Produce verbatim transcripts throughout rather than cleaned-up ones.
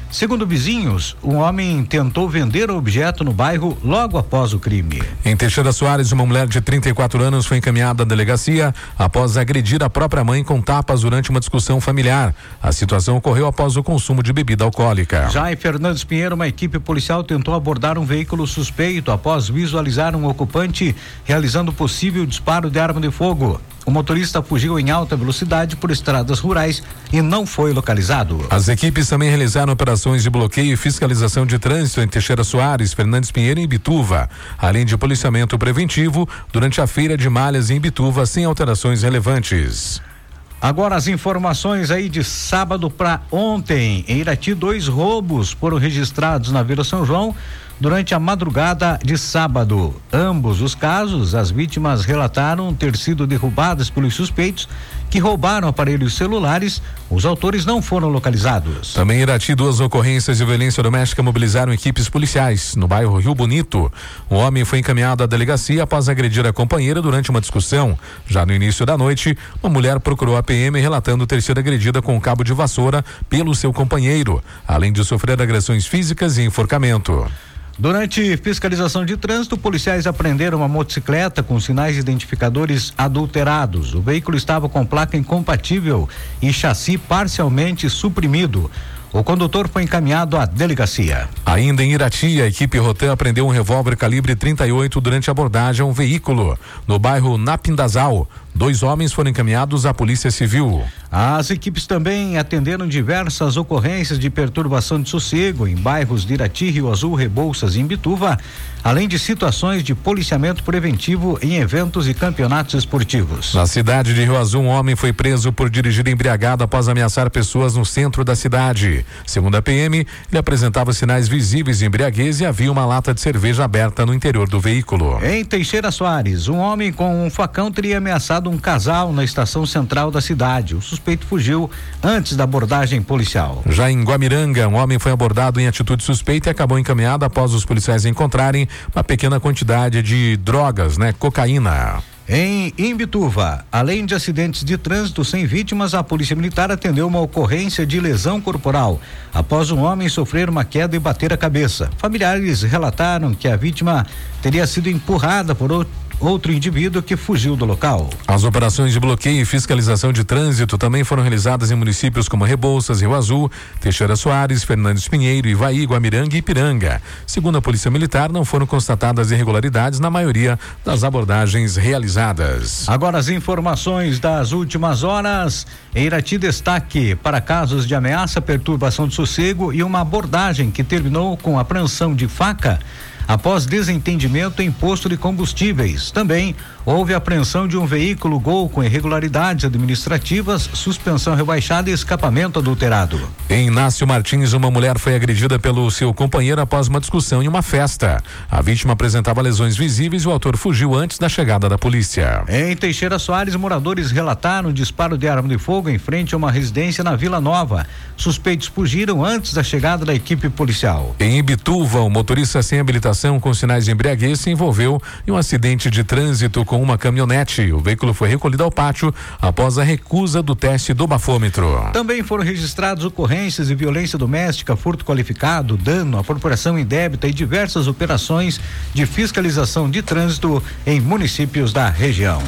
Segundo vizinhos, um homem tentou vender o objeto no bairro logo após o crime. Em Teixeira Soares, uma mulher de trinta e quatro anos foi encaminhada à delegacia após agredir a própria mãe com tapas durante uma discussão familiar. A situação ocorreu após o consumo de bebida alcoólica. Já em Fernandes Pinheiro, uma equipe policial tentou abordar um veículo suspeito após visualizar um ocupante realizando possível disparo de arma de fogo. O motorista fugiu em alta velocidade por estradas rurais e não foi localizado. As equipes também realizaram operações de bloqueio e fiscalização de trânsito em Teixeira Soares, Fernandes Pinheiro e Imbituva, além de policiamento preventivo durante a feira de malhas em Imbituva, sem alterações relevantes. Agora as informações aí de sábado para ontem. Em Irati, dois roubos foram registrados na Vila São João durante a madrugada de sábado. Ambos os casos, as vítimas relataram ter sido derrubadas pelos suspeitos que roubaram aparelhos celulares. Os autores não foram localizados. Também em Irati, duas ocorrências de violência doméstica mobilizaram equipes policiais. No bairro Rio Bonito, um homem foi encaminhado à delegacia após agredir a companheira durante uma discussão. Já no início da noite, uma mulher procurou a P M relatando ter sido agredida com um cabo de vassoura pelo seu companheiro, além de sofrer agressões físicas e enforcamento. Durante fiscalização de trânsito, policiais apreenderam uma motocicleta com sinais identificadores adulterados. O veículo estava com placa incompatível e chassi parcialmente suprimido. O condutor foi encaminhado à delegacia. Ainda em Irati, a equipe Rotan apreendeu um revólver calibre trinta e oito durante a abordagem a um veículo no bairro Napindazal. Dois homens foram encaminhados à Polícia Civil. As equipes também atenderam diversas ocorrências de perturbação de sossego em bairros de Irati, Rio Azul, Rebouças e Imbituva, além de situações de policiamento preventivo em eventos e campeonatos esportivos. Na cidade de Rio Azul, um homem foi preso por dirigir embriagado após ameaçar pessoas no centro da cidade. Segundo a P M, ele apresentava sinais visíveis de embriaguez e havia uma lata de cerveja aberta no interior do veículo. Em Teixeira Soares, um homem com um facão teria ameaçado um casal na estação central da cidade. O suspeito fugiu antes da abordagem policial. Já em Guamiranga, um homem foi abordado em atitude suspeita e acabou encaminhado após os policiais encontrarem uma pequena quantidade de drogas, né? Cocaína. Em Imbituva, além de acidentes de trânsito sem vítimas, a Polícia Militar atendeu uma ocorrência de lesão corporal após um homem sofrer uma queda e bater a cabeça. Familiares relataram que a vítima teria sido empurrada por outro outro indivíduo que fugiu do local. As operações de bloqueio e fiscalização de trânsito também foram realizadas em municípios como Rebouças, Rio Azul, Teixeira Soares, Fernandes Pinheiro, Ivaí, Guamiranga e Ipiranga. Segundo a Polícia Militar, não foram constatadas irregularidades na maioria das abordagens realizadas. Agora as informações das últimas horas. Em Irati, destaque para casos de ameaça, perturbação de sossego e uma abordagem que terminou com apreensão de faca após desentendimento em posto de combustíveis. Também houve apreensão de um veículo Gol com irregularidades administrativas, suspensão rebaixada e escapamento adulterado. Em Inácio Martins, uma mulher foi agredida pelo seu companheiro após uma discussão em uma festa. A vítima apresentava lesões visíveis e o autor fugiu antes da chegada da polícia. Em Teixeira Soares, moradores relataram disparo de arma de fogo em frente a uma residência na Vila Nova. Suspeitos fugiram antes da chegada da equipe policial. Em Imbituva, o motorista sem habilitação com sinais de embriaguez se envolveu em um acidente de trânsito com uma caminhonete. O veículo foi recolhido ao pátio após a recusa do teste do bafômetro. Também foram registrados ocorrências de violência doméstica, furto qualificado, dano, apropriação indébita e diversas operações de fiscalização de trânsito em municípios da região.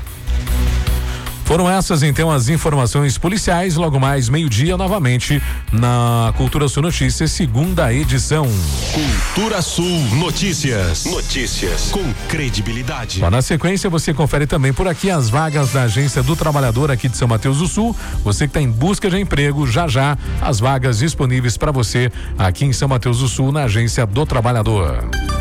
Foram essas então as informações policiais. Logo mais meio-dia novamente na Cultura Sul Notícias, segunda edição. Cultura Sul Notícias. Notícias com credibilidade. Mas na sequência você confere também por aqui as vagas da Agência do Trabalhador aqui de São Mateus do Sul. Você que está em busca de emprego, já já as vagas disponíveis para você aqui em São Mateus do Sul na Agência do Trabalhador.